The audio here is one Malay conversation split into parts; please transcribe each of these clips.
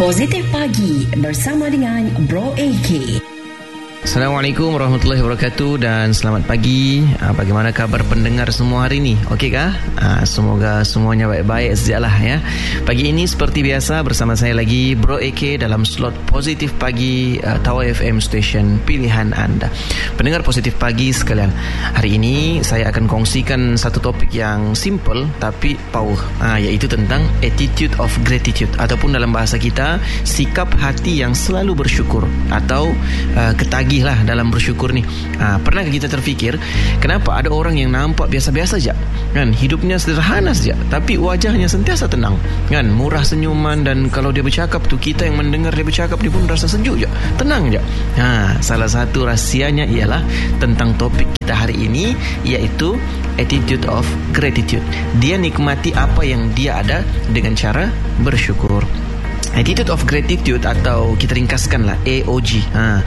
Positif Pagi bersama dengan Bro AK. Assalamualaikum warahmatullahi wabarakatuh dan selamat pagi. Bagaimana kabar pendengar semua hari ini? Okey kah? Semoga semuanya baik-baik sajalah ya. Pagi ini seperti biasa bersama saya lagi Bro AK dalam slot Positif Pagi Tower FM Station pilihan anda. Pendengar Positif Pagi sekalian, hari ini saya akan kongsikan satu topik yang simple tapi power, iaitu tentang attitude of gratitude ataupun dalam bahasa kita sikap hati yang selalu bersyukur atau ketagih lah dalam bersyukur ni. Pernahkah kita terfikir kenapa ada orang yang nampak biasa-biasa saja kan, hidupnya sederhana saja tapi wajahnya sentiasa tenang kan, murah senyuman, dan kalau dia bercakap tu kita yang mendengar dia bercakap ni pun rasa sejuk je, tenang je. Salah satu rahsianya ialah tentang topik kita hari ini, iaitu attitude of gratitude. Dia nikmati apa yang dia ada dengan cara bersyukur. Attitude of gratitude atau kita ringkaskanlah AOG.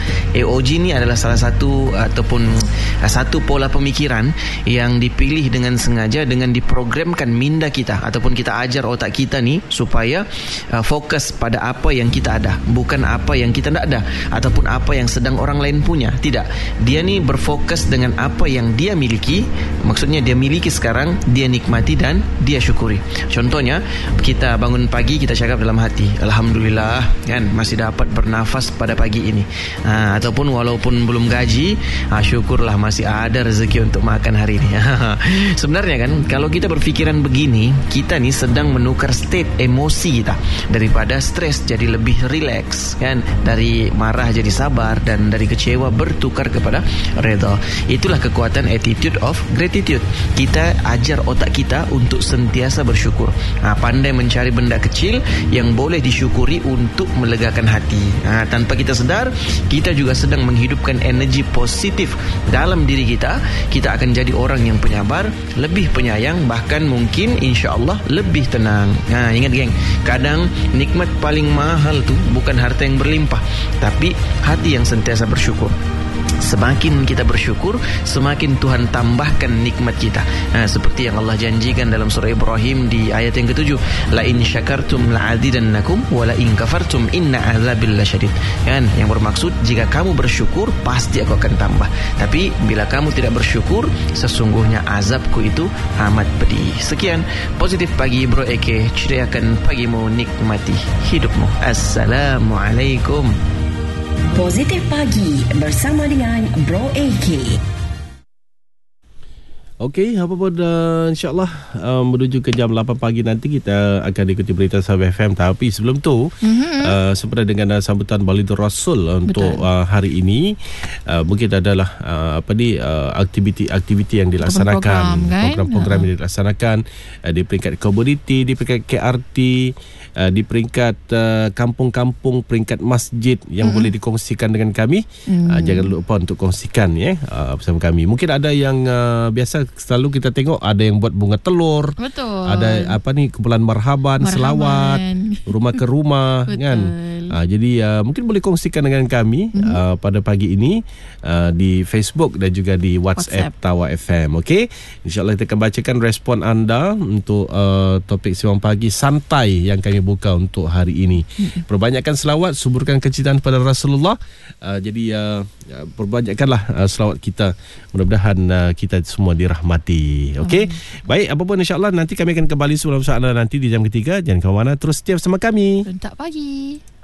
AOG ni adalah salah satu ataupun satu pola pemikiran yang dipilih dengan sengaja dengan diprogramkan minda kita ataupun kita ajar otak kita ni supaya fokus pada apa yang kita ada, bukan apa yang kita tidak ada ataupun apa yang sedang orang lain punya. Tidak. Dia ni berfokus dengan apa yang dia miliki. Maksudnya dia miliki sekarang, dia nikmati dan dia syukuri. Contohnya, kita bangun pagi, kita cakap dalam hati, Alhamdulillah kan, masih dapat bernafas pada pagi ini. Ataupun walaupun belum gaji, syukurlah masih ada rezeki untuk makan hari ini. Sebenarnya kan, kalau kita berfikiran begini, kita ni sedang menukar state emosi kita. Daripada stres jadi lebih relax kan, dari marah jadi sabar, dan dari kecewa bertukar kepada reda. Itulah kekuatan attitude of gratitude. Kita ajar otak kita untuk sentiasa bersyukur. Pandai mencari benda kecil yang boleh disyukuri untuk melegakan hati. Tanpa kita sedar, kita juga sedang menghidupkan energi positif dalam diri kita. Kita akan jadi orang yang penyabar, lebih penyayang, bahkan mungkin insya-Allah lebih tenang. Ingat geng, kadang nikmat paling mahal tu bukan harta yang berlimpah, tapi hati yang sentiasa bersyukur. Semakin kita bersyukur, semakin Tuhan tambahkan nikmat kita. Seperti yang Allah janjikan dalam surah Ibrahim di ayat yang ke-7, la in syakartum la'azidannakum wa la in kafartum inna azabil lasyadid. Kan, yang bermaksud jika kamu bersyukur pasti aku akan tambah, tapi bila kamu tidak bersyukur sesungguhnya azabku itu amat pedih. Sekian Positif Pagi Bro AK, ceriakan pagimu, nikmati hidupmu. Assalamualaikum. Positif Pagi bersama dengan Bro AK. Okey, apa pun insyaAllah menuju ke jam 8 pagi nanti kita akan ikuti berita Sahabat FM. Tapi sebelum tu seperti dengan sambutan Maulidur Rasul untuk hari ini, mungkin adalah aktiviti yang dilaksanakan, program-program yang dilaksanakan di peringkat komuniti, di peringkat KRT, di peringkat kampung-kampung, peringkat masjid yang boleh dikongsikan dengan kami. Jangan lupa untuk kongsikan bersama kami. Mungkin ada yang biasa selalu kita tengok ada yang buat bunga telur. Betul. Ada kumpulan marhaban, selawat, rumah ke rumah. Kan. Jadi mungkin boleh kongsikan dengan kami pada pagi ini di Facebook dan juga di WhatsApp Tower FM. Okey, InsyaAllah kita akan bacakan respon anda untuk topik Siang Pagi santai yang kami buka untuk hari ini. Perbanyakkan selawat, suburkan kecintaan pada Rasulullah. Jadi perbanyakkanlah selawat kita. Mudah-mudahan kita semua dirahmati. Okey. Baik, apa pun insya-Allah nanti kami akan kembali sebelum anda nanti di jam ketiga. Jangan ke mana, terus setia bersama kami. Rentak Pagi.